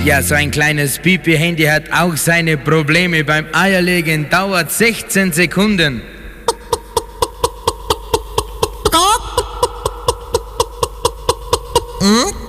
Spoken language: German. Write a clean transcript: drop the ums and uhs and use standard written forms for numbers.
Ja, so ein kleines Pipi-Handy hat auch seine Probleme. Beim Eierlegen dauert 16 Sekunden. Hm?